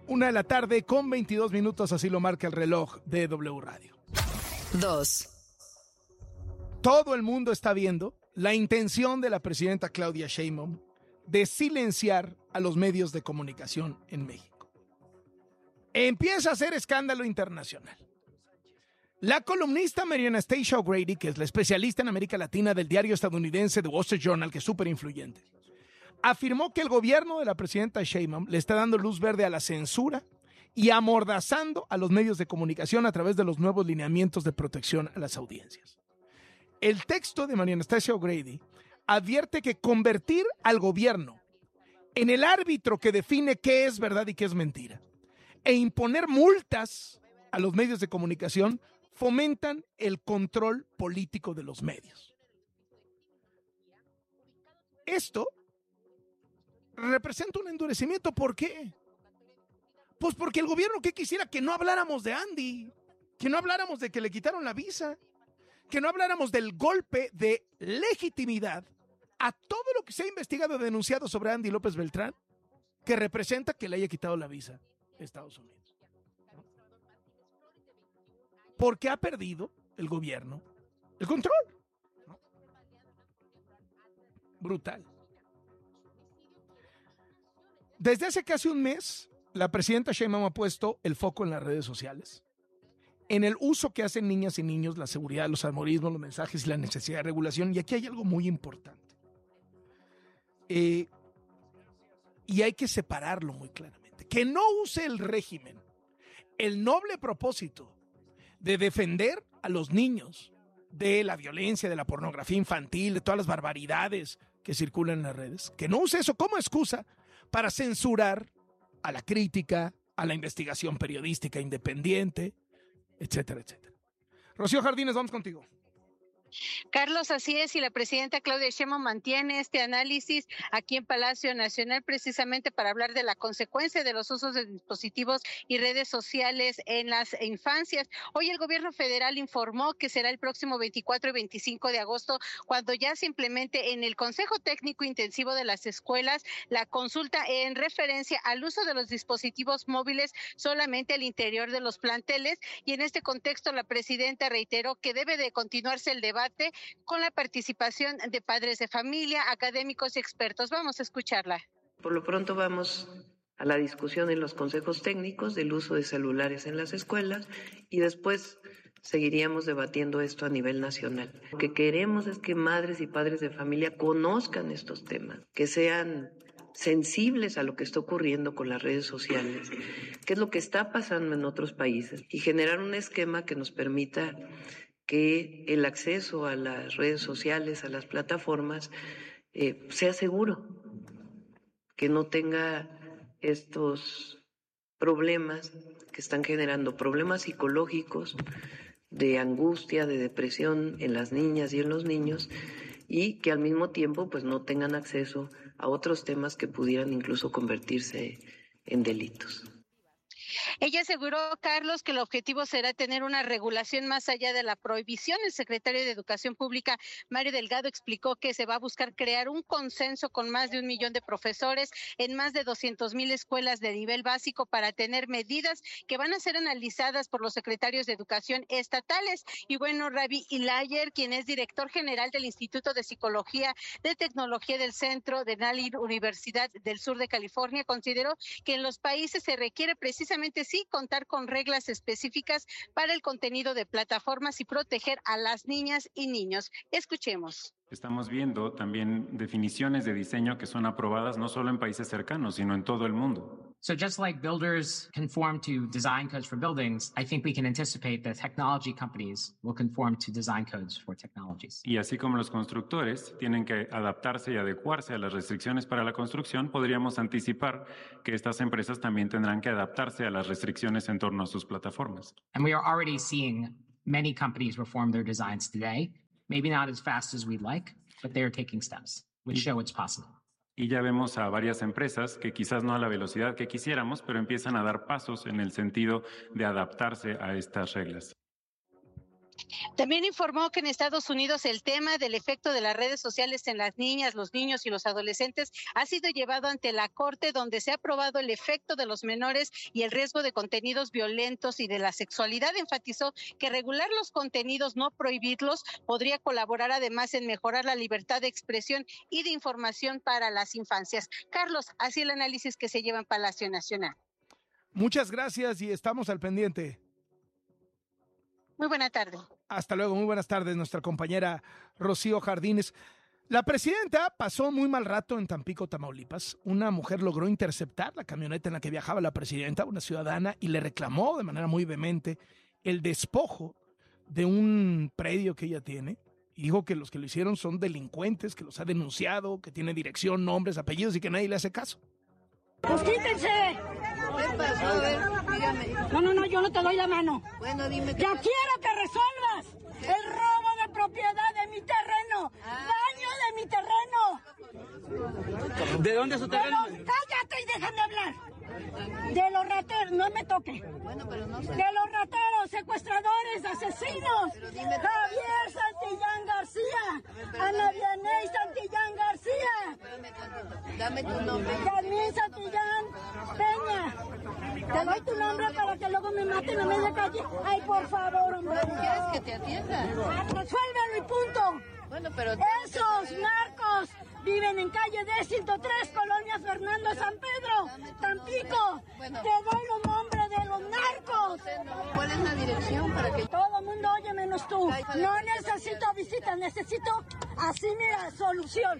1:00 p.m. con 22 minutos, así lo marca el reloj de W Radio. 2. Todo el mundo está viendo la intención de la presidenta Claudia Sheinbaum de silenciar a los medios de comunicación en México. Empieza a hacer escándalo internacional. La columnista Mariana Anastasia O'Grady, que es la especialista en América Latina del diario estadounidense The Wall Street Journal, que es súper influyente, afirmó que el gobierno de la presidenta Sheinbaum le está dando luz verde a la censura y amordazando a los medios de comunicación a través de los nuevos lineamientos de protección a las audiencias. El texto de Mariana Anastasia O'Grady advierte que convertir al gobierno en el árbitro que define qué es verdad y qué es mentira e imponer multas a los medios de comunicación fomentan el control político de los medios. Esto representa un endurecimiento. ¿Por qué? Pues porque el gobierno que quisiera que no habláramos de Andy, que no habláramos de que le quitaron la visa, que no habláramos del golpe de legitimidad a todo lo que se ha investigado y denunciado sobre Andy López Beltrán, que representa que le haya quitado la visa a Estados Unidos. Porque ha perdido el gobierno el control. ¿No? Brutal. Desde hace casi un mes, la presidenta Sheinbaum ha puesto el foco en las redes sociales, en el uso que hacen niñas y niños, la seguridad, los algoritmos, los mensajes y la necesidad de regulación. Y aquí hay algo muy importante. Y hay que separarlo muy claramente. Que no use el régimen el noble propósito de defender a los niños de la violencia, de la pornografía infantil, de todas las barbaridades que circulan en las redes. Que no use eso como excusa para censurar a la crítica, a la investigación periodística independiente, etcétera, etcétera. Rocío Jardines, vamos contigo. Carlos, así es, y la presidenta Claudia Sheinbaum mantiene este análisis aquí en Palacio Nacional precisamente para hablar de la consecuencia de los usos de dispositivos y redes sociales en las infancias. Hoy el gobierno federal informó que será el próximo 24 y 25 de agosto cuando ya se implemente en el Consejo Técnico Intensivo de las Escuelas la consulta en referencia al uso de los dispositivos móviles solamente al interior de los planteles, y en este contexto la presidenta reiteró que debe de continuarse el debate con la participación de padres de familia, académicos y expertos. Vamos a escucharla. Por lo pronto vamos a la discusión en los consejos técnicos del uso de celulares en las escuelas y después seguiríamos debatiendo esto a nivel nacional. Lo que queremos es que madres y padres de familia conozcan estos temas, que sean sensibles a lo que está ocurriendo con las redes sociales, qué es lo que está pasando en otros países y generar un esquema que nos permita que el acceso a las redes sociales, a las plataformas, sea seguro, que no tenga estos problemas que están generando problemas psicológicos, de angustia, de depresión en las niñas y en los niños, y que al mismo tiempo pues no tengan acceso a otros temas que pudieran incluso convertirse en delitos. Ella aseguró, Carlos, que el objetivo será tener una regulación más allá de la prohibición. El secretario de Educación Pública, Mario Delgado, explicó que se va a buscar crear un consenso con más de 1 millón de profesores en más de 200,000 escuelas de nivel básico para tener medidas que van a ser analizadas por los secretarios de Educación estatales. Y bueno, Ravi Ilayer, quien es director general del Instituto de Psicología de Tecnología del Centro de Nally Universidad del Sur de California, consideró que en los países se requiere precisamente sí contar con reglas específicas para el contenido de plataformas y proteger a las niñas y niños. Escuchemos. Estamos viendo también definiciones de diseño que son aprobadas no solo en países cercanos, sino en todo el mundo. So just like builders conform to design codes for buildings, I think we can anticipate that technology companies will conform to design codes for technologies. Y así como los constructores tienen que adaptarse y adecuarse a las restricciones para la construcción, podríamos anticipar que estas empresas también tendrán que adaptarse a las restricciones en torno a sus plataformas. And we are already seeing many companies reform their designs today. Maybe not as fast as we'd like, but they are taking steps, which show it's possible. Y ya vemos a varias empresas que quizás no a la velocidad que quisiéramos, pero empiezan a dar pasos en el sentido de adaptarse a estas reglas. También informó que en Estados Unidos el tema del efecto de las redes sociales en las niñas, los niños y los adolescentes ha sido llevado ante la Corte, donde se ha probado el efecto de los menores y el riesgo de contenidos violentos y de la sexualidad. Enfatizó que regular los contenidos, no prohibirlos, podría colaborar además en mejorar la libertad de expresión y de información para las infancias. Carlos, así el análisis que se lleva en Palacio Nacional. Muchas gracias y estamos al pendiente. Muy buena tarde. Hasta luego, muy buenas tardes, nuestra compañera Rocío Jardines. La presidenta pasó muy mal rato en Tampico, Tamaulipas. Una mujer logró interceptar la camioneta en la que viajaba la presidenta, una ciudadana, y le reclamó de manera muy vehemente el despojo de un predio que ella tiene. Y dijo que los que lo hicieron son delincuentes, que los ha denunciado, que tiene dirección, nombres, apellidos y que nadie le hace caso. ¡Pues quítense! ¿Qué pasó? A ver, dígame. No, yo no te doy la mano. Bueno, dime. ¡Ya quiero que resuelvas el robo de propiedad de mi terreno! ¡Daño de mi terreno! ¿De dónde es su terreno? ¡Cállate y déjame hablar! De los rateros, no me toque. Bueno, pero no sé. De los rateros, secuestradores, asesinos. Javier Santillán García. Ana Vianey Santillán García. Dame tu nombre. Carmen Santillán Peña. Te doy tu nombre para que luego me maten a media calle. Ay, por favor, hombre. ¿Quieres que te atienda? Resuélvelo y punto. Bueno, pero... Esos narcos viven en calle D103, Colonia Fernando San Pedro, Tampico. Bueno. Te doy los nombres de los narcos. ¿Cuál es la dirección para que... Todo el mundo oye menos tú. No necesito visita, necesito así, mira, solución.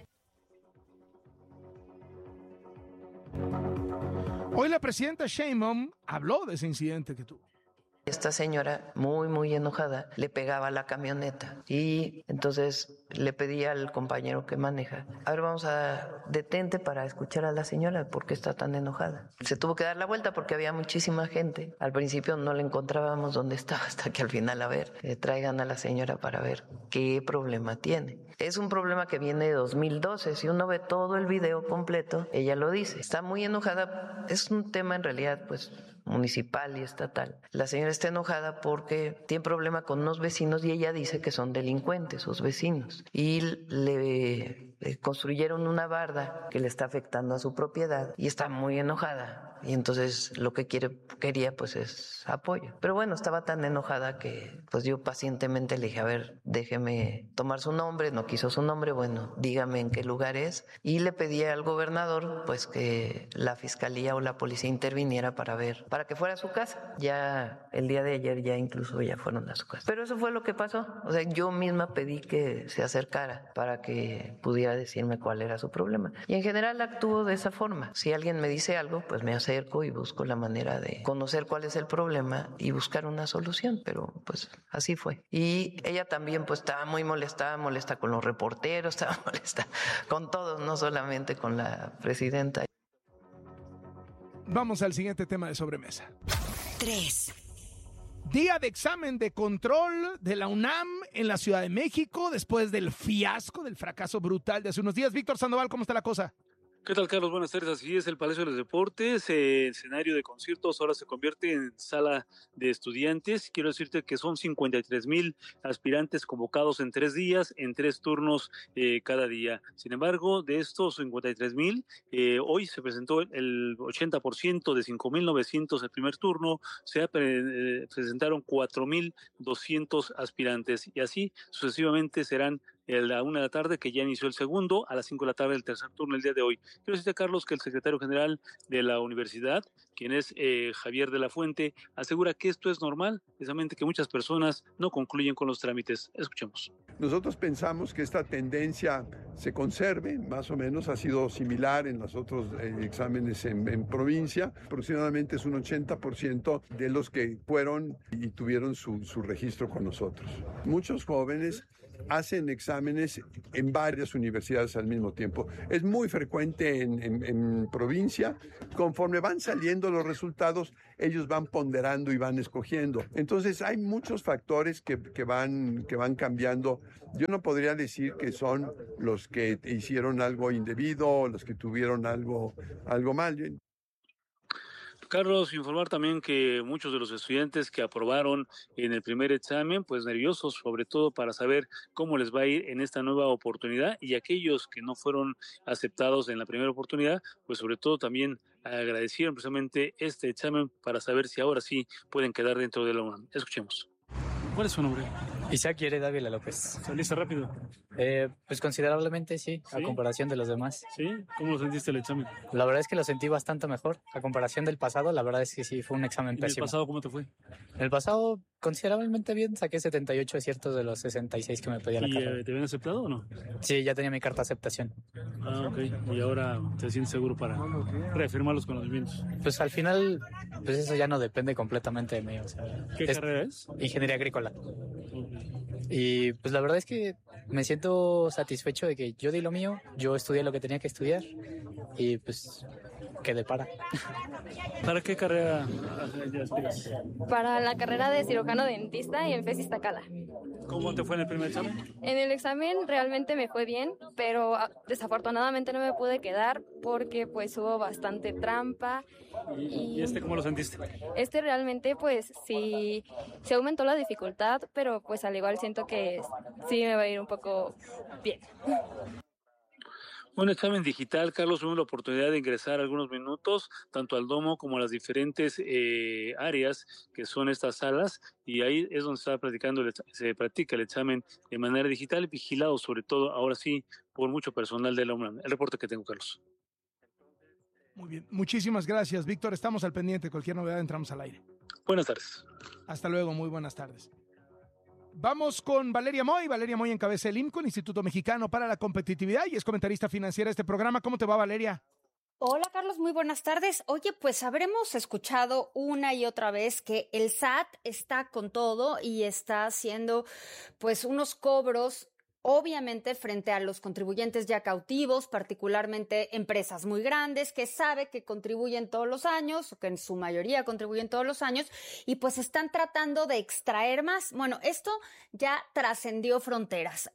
Hoy la presidenta Sheinbaum habló de ese incidente que tuvo. Esta señora, muy enojada, le pegaba a la camioneta y entonces le pedía al compañero que maneja, a ver, vamos a detente para escuchar a la señora, ¿por qué está tan enojada? Se tuvo que dar la vuelta porque había muchísima gente. Al principio no le encontrábamos dónde estaba, hasta que al final, a ver, traigan a la señora para ver qué problema tiene. Es un problema que viene de 2012, si uno ve todo el video completo, ella lo dice. Está muy enojada, es un tema en realidad, pues, municipal y estatal. La señora está enojada porque tiene problema con unos vecinos y ella dice que son delincuentes, sus vecinos. Y le construyeron una barda que le está afectando a su propiedad y está muy enojada. Y entonces lo que quería pues es apoyo. Pero bueno, estaba tan enojada que pues yo pacientemente le dije, a ver, déjeme tomar su nombre. No quiso su nombre, bueno, dígame en qué lugar es. Y le pedí al gobernador pues que la fiscalía o la policía interviniera para que fuera a su casa. Ya el día de ayer ya incluso ya fueron a su casa. Pero eso fue lo que pasó. O sea, yo misma pedí que se acercara para que pudiera decirme cuál era su problema. Y en general actúo de esa forma. Si alguien me dice algo, pues me acerco y busco la manera de conocer cuál es el problema y buscar una solución. Pero pues así fue. Y ella también pues estaba muy molesta con los reporteros, estaba molesta con todos, no solamente con la presidenta. Vamos al siguiente tema de sobremesa. 3. Día de examen de control de la UNAM en la Ciudad de México después del fiasco, del fracaso brutal de hace unos días. Víctor Sandoval, ¿cómo está la cosa? ¿Qué tal, Carlos? Buenas tardes. Así es, el Palacio de los Deportes, escenario de conciertos, ahora se convierte en sala de estudiantes. Quiero decirte que son 53,000 aspirantes convocados en 3 días, en 3 turnos cada día. Sin embargo, de estos 53,000, hoy se presentó el 80% de 5,900 el primer turno, se presentaron 4,200 aspirantes y así sucesivamente serán a la 1 de la tarde, que ya inició el segundo, a las 5 de la tarde el tercer turno el día de hoy. Quiero decirte, Carlos, que el secretario general de la universidad, quien es Javier de la Fuente, asegura que esto es normal, precisamente que muchas personas no concluyen con los trámites. Escuchemos. Nosotros pensamos que esta tendencia se conserve, más o menos ha sido similar en los otros exámenes en provincia. Aproximadamente es un 80% de los que fueron y tuvieron su registro con nosotros. Muchos jóvenes hacen exámenes en varias universidades al mismo tiempo. Es muy frecuente en provincia. Conforme van saliendo los resultados, ellos van ponderando y van escogiendo. Entonces hay muchos factores que van cambiando. Yo no podría decir que son los que hicieron algo indebido o los que tuvieron algo mal. Carlos, informar también que muchos de los estudiantes que aprobaron en el primer examen, pues nerviosos, sobre todo para saber cómo les va a ir en esta nueva oportunidad, y aquellos que no fueron aceptados en la primera oportunidad, pues sobre todo también agradecieron precisamente este examen para saber si ahora sí pueden quedar dentro de la UNAM. Escuchemos. ¿Cuál es su nombre? Isaac Yereda Dávila López. ¿Saliste rápido? Pues considerablemente sí, a comparación de los demás. ¿Sí? ¿Cómo lo sentiste el examen? La verdad es que lo sentí bastante mejor. A comparación del pasado, la verdad es que sí, fue un examen pésimo. ¿En el pasado cómo te fue? El pasado, considerablemente bien, saqué 78 aciertos de los 66 que me pedía la carrera. ¿Y te habían aceptado o no? Sí, ya tenía mi carta de aceptación. Ah, ok. ¿Y ahora te sientes seguro para reafirmar los conocimientos? Pues al final, pues eso ya no depende completamente de mí. O sea, ¿Qué carrera es? Ingeniería agrícola. Y pues la verdad es que me siento satisfecho de que yo di lo mío, yo estudié lo que tenía que estudiar y pues quedé para. ¿Para qué carrera aspiras? Para la carrera de cirujano dentista y en FES Iztacala. ¿Cómo te fue en el primer examen? En el examen realmente me fue bien, pero desafortunadamente no me pude quedar porque pues hubo bastante trampa. ¿Y este cómo lo sentiste? Este realmente pues sí, se aumentó la dificultad, pero pues al igual siento que sí me va a ir un poco bien. Un examen digital, Carlos, tuve la oportunidad de ingresar algunos minutos, tanto al domo como a las diferentes áreas que son estas salas, y ahí es donde se practica el examen de manera digital, vigilado sobre todo, ahora sí, por mucho personal de la UNAM. El reporte que tengo, Carlos. Muy bien, muchísimas gracias, Víctor. Estamos al pendiente. Cualquier novedad entramos al aire. Buenas tardes. Hasta luego, muy buenas tardes. Vamos con Valeria Moy. Valeria Moy encabeza el IMCO, el Instituto Mexicano para la Competitividad, y es comentarista financiera de este programa. ¿Cómo te va, Valeria? Hola, Carlos, muy buenas tardes. Oye, pues habremos escuchado una y otra vez que el SAT está con todo y está haciendo pues unos cobros, obviamente, frente a los contribuyentes ya cautivos, particularmente empresas muy grandes que sabe que contribuyen todos los años, o que en su mayoría contribuyen todos los años, y pues están tratando de extraer más. Bueno, esto ya trascendió fronteras.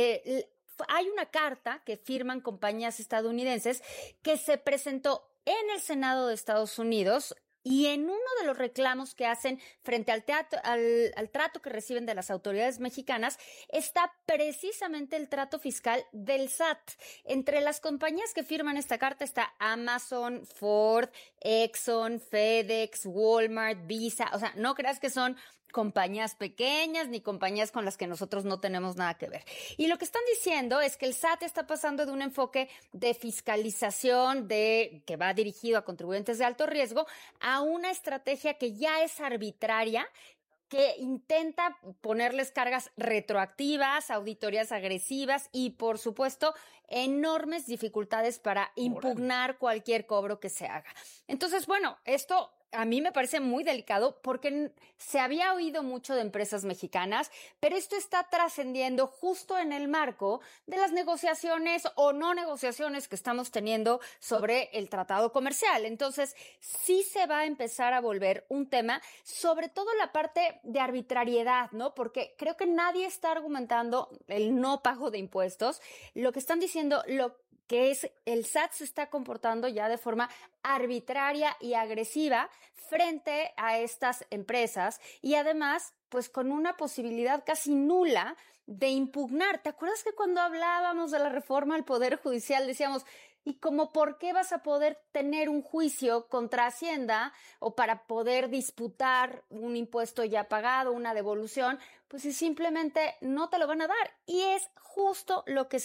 Hay una carta que firman compañías estadounidenses que se presentó en el Senado de Estados Unidos. Y en uno de los reclamos que hacen frente al trato que reciben de las autoridades mexicanas está precisamente el trato fiscal del SAT. Entre las compañías que firman esta carta está Amazon, Ford, Exxon, FedEx, Walmart, Visa. O sea, no creas que son compañías pequeñas ni compañías con las que nosotros no tenemos nada que ver. Y lo que están diciendo es que el SAT está pasando de un enfoque de fiscalización que va dirigido a contribuyentes de alto riesgo a una estrategia que ya es arbitraria, que intenta ponerles cargas retroactivas, auditorías agresivas y, por supuesto, enormes dificultades para impugnar cualquier cobro que se haga. Entonces, bueno, esto a mí me parece muy delicado porque se había oído mucho de empresas mexicanas, pero esto está trascendiendo justo en el marco de las negociaciones o no negociaciones que estamos teniendo sobre el tratado comercial. Entonces, sí se va a empezar a volver un tema, sobre todo la parte de arbitrariedad, ¿no? Porque creo que nadie está argumentando el no pago de impuestos. Lo que están diciendo, que es el SAT se está comportando ya de forma arbitraria y agresiva frente a estas empresas y además pues con una posibilidad casi nula de impugnar. ¿Te acuerdas que cuando hablábamos de la reforma al Poder Judicial decíamos, ¿y cómo por qué vas a poder tener un juicio contra Hacienda o para poder disputar un impuesto ya pagado, una devolución? Pues si simplemente no te lo van a dar. Y es justo de lo que se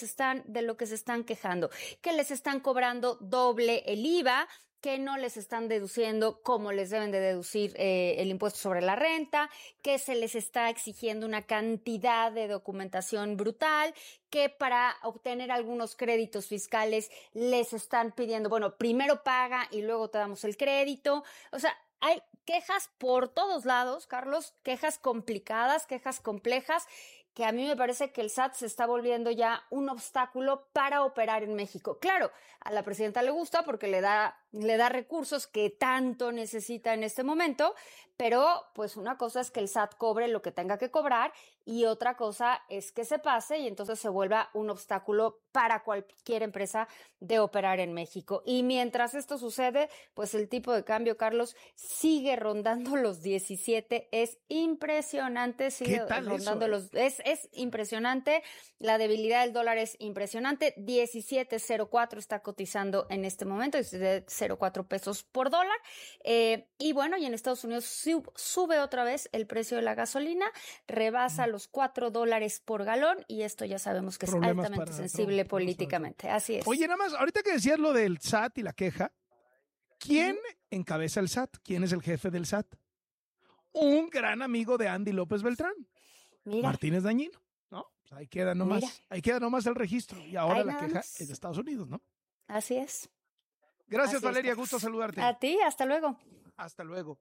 están quejando, que les están cobrando doble el IVA, que no les están deduciendo como les deben de deducir el impuesto sobre la renta, que se les está exigiendo una cantidad de documentación brutal, que para obtener algunos créditos fiscales les están pidiendo, bueno, primero paga y luego te damos el crédito. O sea, hay quejas por todos lados, Carlos, quejas complicadas, quejas complejas, que a mí me parece que el SAT se está volviendo ya un obstáculo para operar en México. Claro, a la presidenta le gusta porque le da le da recursos que tanto necesita en este momento, pero pues una cosa es que el SAT cobre lo que tenga que cobrar y otra cosa es que se pase y entonces se vuelva un obstáculo para cualquier empresa de operar en México. Y mientras esto sucede, pues el tipo de cambio, Carlos, sigue rondando los 17. Es impresionante, sigue rondando los... Es impresionante, la debilidad del dólar es impresionante. 17.04 está cotizando en este momento, es de 0.4 pesos por dólar. Y bueno, y en Estados Unidos sube otra vez el precio de la gasolina, rebasa los $4 por galón y esto ya sabemos que es altamente sensible políticamente. Así es. Oye, nada más, ahorita que decías lo del SAT y la queja, ¿quién encabeza el SAT? ¿Quién es el jefe del SAT? Un gran amigo de Andy López Beltrán. Mira. Martínez Dañino, ¿no? Pues ahí queda nomás el registro y ahora la queja es de Estados Unidos, ¿no? Así es. Gracias, Valeria, gusto saludarte. A ti, hasta luego. Hasta luego.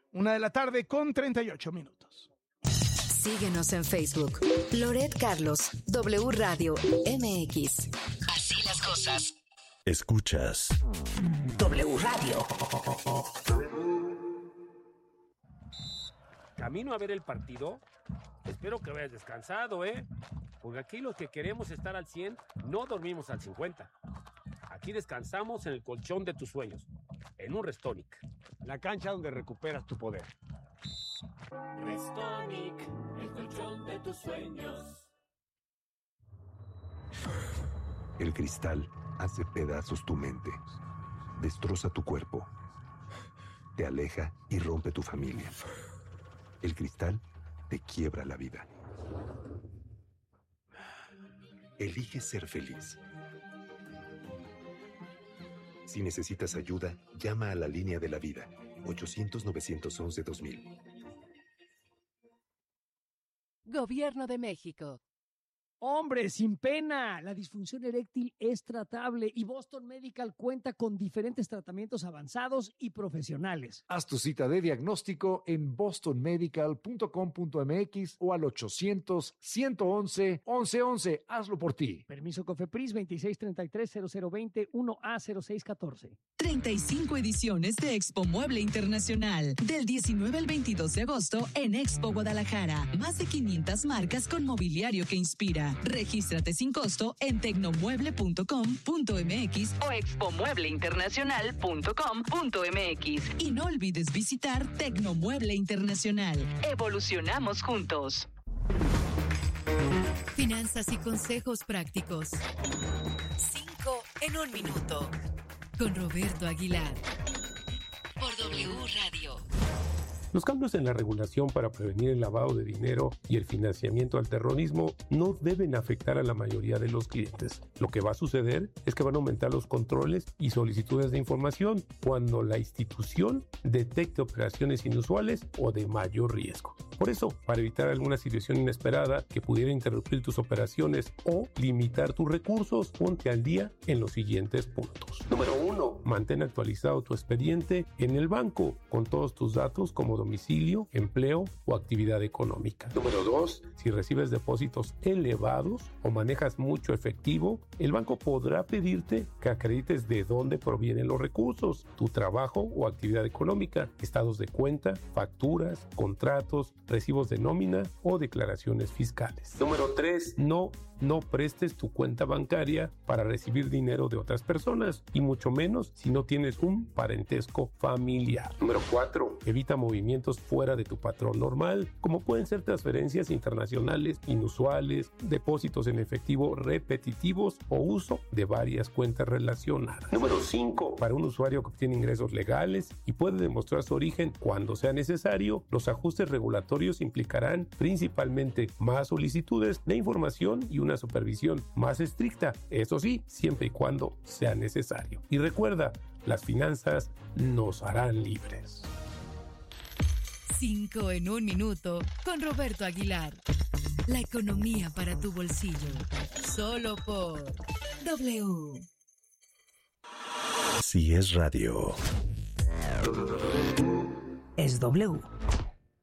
1:38 p.m. Síguenos en Facebook. Loret Carlos, W Radio MX. Así las cosas. Escuchas W Radio. Camino a ver el partido. Espero que vayas descansado, porque aquí los que queremos estar al 100 no dormimos al 50. Aquí descansamos en el colchón de tus sueños, en un Restonic, la cancha donde recuperas tu poder. Restonic, el colchón de tus sueños. El cristal hace pedazos tu mente, destroza tu cuerpo, te aleja y rompe tu familia. El cristal te quiebra la vida. Elige ser feliz. Si necesitas ayuda, llama a la línea de la vida, 800-911-2000. Gobierno de México. Hombre, sin pena, la disfunción eréctil es tratable y Boston Medical cuenta con diferentes tratamientos avanzados y profesionales. Haz tu cita de diagnóstico en bostonmedical.com.mx o al 800-111-1111. Hazlo por ti. Permiso COFEPRIS 2633-0020 1A0614. 35 ediciones de Expo Mueble Internacional. Del 19 al 22 de agosto en Expo Guadalajara. Más de 500 marcas con mobiliario que inspira. Regístrate sin costo en tecnomueble.com.mx o expomuebleinternacional.com.mx. Y no olvides visitar Tecnomueble Internacional. Evolucionamos juntos. Finanzas y consejos prácticos. 5 en 1 minuto. Con Roberto Aguilar. Por W Radio. Los cambios en la regulación para prevenir el lavado de dinero y el financiamiento al terrorismo no deben afectar a la mayoría de los clientes. Lo que va a suceder es que van a aumentar los controles y solicitudes de información cuando la institución detecte operaciones inusuales o de mayor riesgo. Por eso, para evitar alguna situación inesperada que pudiera interrumpir tus operaciones o limitar tus recursos, ponte al día en los siguientes puntos. Número 1. Mantén actualizado tu expediente en el banco con todos tus datos como domicilio, empleo o actividad económica. Número 2. Si recibes depósitos elevados o manejas mucho efectivo, el banco podrá pedirte que acredites de dónde provienen los recursos, tu trabajo o actividad económica, estados de cuenta, facturas, contratos, recibos de nómina o declaraciones fiscales. Número 3. No prestes tu cuenta bancaria para recibir dinero de otras personas y mucho menos si no tienes un parentesco familiar. Número 4. Evita movimientos fuera de tu patrón normal, como pueden ser transferencias internacionales inusuales, depósitos en efectivo repetitivos o uso de varias cuentas relacionadas. Número 5. Para un usuario que obtiene ingresos legales y puede demostrar su origen cuando sea necesario, los ajustes regulatorios implicarán principalmente más solicitudes de información y una supervisión más estricta, eso sí, siempre y cuando sea necesario. Y recuerda, las finanzas nos harán libres. 5 en 1 minuto con Roberto Aguilar. La economía para tu bolsillo. Solo por W. Si es radio. Es W.